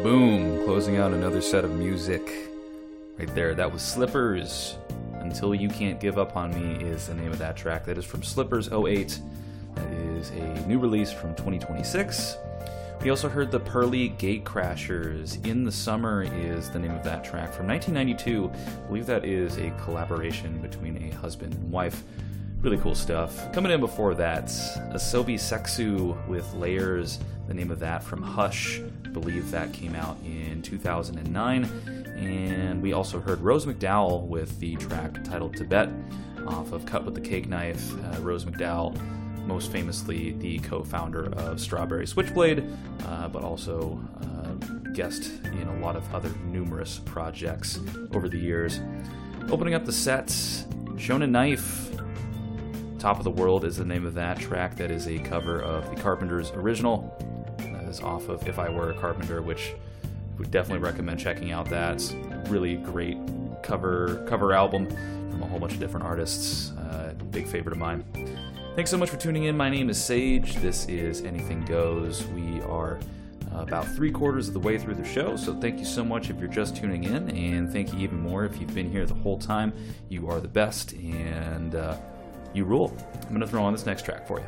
Boom, closing out another set of music right there. That was Slippers. Until You Can't Give Up on Me is the name of that track. That is from Slippers '08. That is a new release from 2026. We also heard the Pearly Gatecrashers. In the Summer is the name of that track from 1992. I believe that is a collaboration between a husband and wife. Really cool stuff. Coming in before that, Asobi Sexu with Layers, the name of that from Hush. I believe that came out in 2009. And we also heard Rose McDowell with the track titled Tibet off of Cut with the Cake Knife. Rose McDowell, most famously the co-founder of Strawberry Switchblade, but also guest in a lot of other numerous projects over the years. Opening up the sets, Shonen Knife. Top of the World is the name of that track. That is a cover of the Carpenters' original. That is off of If I Were a Carpenter, which would definitely recommend checking out. That's really great cover album from a whole bunch of different artists. Big favorite of mine. Thanks so much for tuning in. My name is Sage. This is Anything Goes. We are about 3/4 of the way through the show, so thank you so much if you're just tuning in, and thank you even more if you've been here the whole time. You are the best, and you rule. I'm going to throw on this next track for you.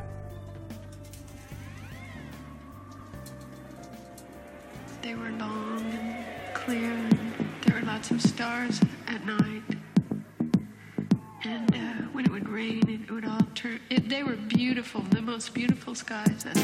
They were long and clear, and there were lots of stars at night. And when it would rain, it would all turn. They were beautiful, the most beautiful skies.